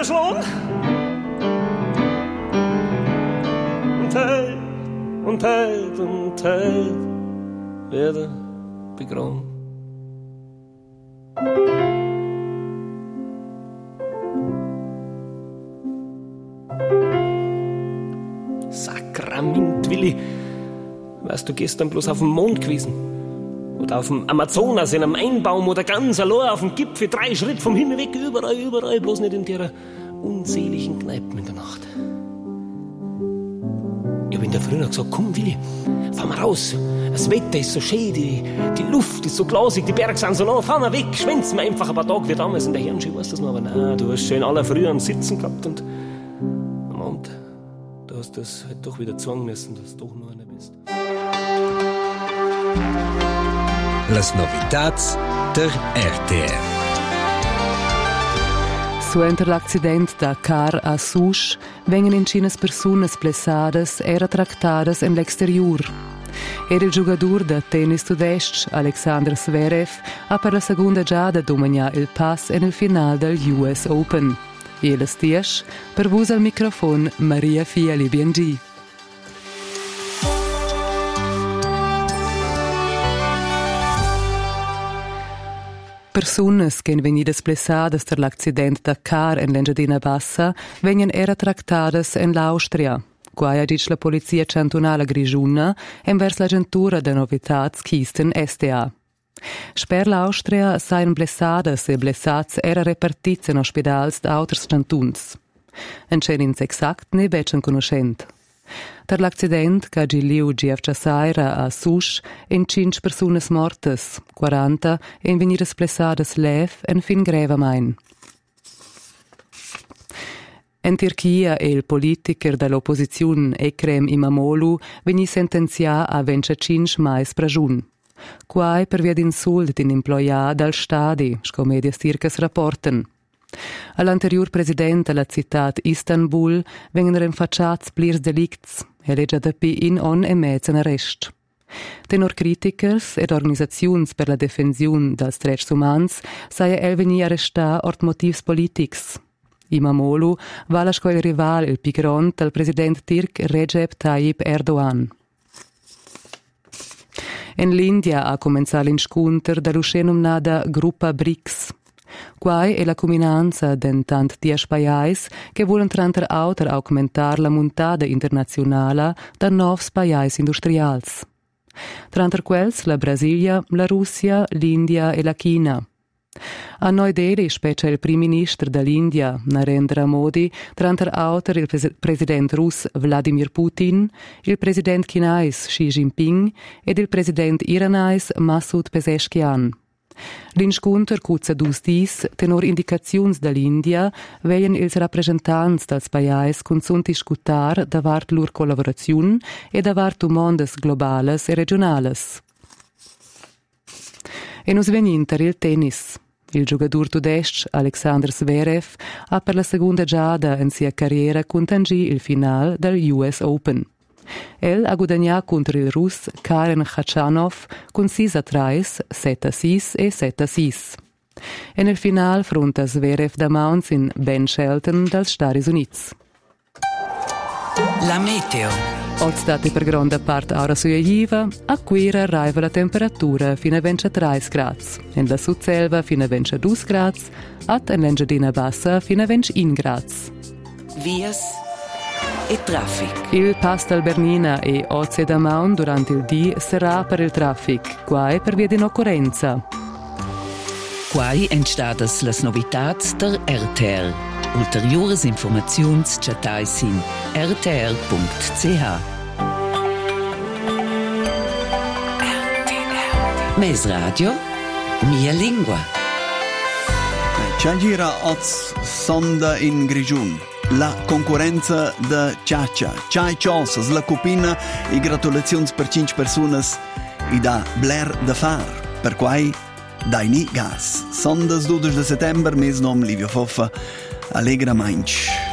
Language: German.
erschlagen. Und heute werde begraben. Sakrament, Willi. Weißt du, gestern bloß auf dem Mond gewesen? Oder auf dem Amazonas, in einem Einbaum oder ganz allein auf dem Gipfel, 3 Schritt vom Himmel weg, überall, bloß nicht in der unseligen Kneipen in der Nacht. Ich hab in der Früh noch gesagt, komm Willi, fahren wir raus. Das Wetter ist so schön, die Luft ist so glasig, die Berge sind so nah, fahren wir weg, schwänzen wir einfach ein paar Tage wie damals in der Hirnschule, weißt du das noch? Aber nein, du hast schön aller Früh am Sitzen gehabt und am Abend, du hast das halt doch wieder zwingen müssen, dass du doch nur einer bist. Las novitats der RTR. Suenter l'accident da car a Souche, vengono in cinas personas blessadas era tractadas en l'exterior. Era il giocatore da tennis tudestg, Alexander Zverev, ha per la seconda giada domagna il pass nel final del US Open. E le stias, per vos al microfono Maria Fiali BNG. Personas che venidas blessadas per l'accident da car en l'Engiadina Bassa vengono era tractadas en l'Austria. Quai ha dit la polizia cantonala Grigiuna envers l'agentura de novitats Kisten SDA. Sper l'Austria sain blessadas e blessats era repartits en ospedals d'auters cantuns. En cenins exact ne becen conoscent. Per l'accident che giliu GF Saira a Souche en 5 personas mortes, 40 en venidas blessadas lev en fin grevamain. En Turchia il politiker dell'opposizione Ekrem Imamoglu veni sentenzià a 25 mais pragiun. Quai per via d'insult din employà dal stadi, scomedias tircas rapporten. All'anterior presidente della città Istanbul vengono rinfacciats plirs delicts e leggia da pi in on e mezzo in arrest. Tenor criticers ed organisaziuns per la defensiun dels drets umans saia el veni arrestà ort motivs politics. Imamoglu va la scoil rival il pigron del president turc Recep Tayyip Erdogan. En l'India ha començat l'inscunter da l'uscenumnada Gruppa BRICS. Quai è la combinanza d'entant 10 pajais che volen tranter auter augmentar la muntada internazionala da 9 pajais industrials. Tranter quels la Brasilia, la Russia, l'India e la China. A noi deri specie il prim ministro dell'India, Narendra Modi, tranter auter il president rus Vladimir Putin, il president chinais Xi Jinping ed il president iranais Masoud Pezeshkian. L'inscunter cuzza dus dis, tenor indicaziuns dall'India, veien ils rappresentants dels pajais consum discutar davart lur collaboraziun e davart umondes globales e regionales. E nus veninter il tennis. Il giocatore tudestg Alexander Zverev ha per la seconda giada in sia carriera contangì il final del US Open. El ha guadagnato contro il rus Karen Khachanov con 6-3, 7-6 e 7-6. E nel final fronta Zverev da Mounts in Ben Shelton dals Stati Units. La meteo. Oggi state per grande parte ora sulla a Quira arriva la temperatura fino a 23 gradi, in la Sudselva fino a 22 gradi, e in l'Engiadina Bassa fino a 21 gradi. Vias e traffic. Il pass del Bernina e Oze da Maun durante il dì sarà per il traffic, quai per via di un'occorrenza. Quai entstadas las novitats der RTR. Ulteriores informaziuns chatais in rtr.ch. Mes radio, mia lingua. C'è gira oz sonda in Grigiun. La concorrenza da Ciaccia. C'hai ciosas, la copina e gratulazioni per 5 persone e da Blair da far. Per quai dai ni gas. Sondas 12 de settembre, mes nom Livio Foffa. Allegra Mainz.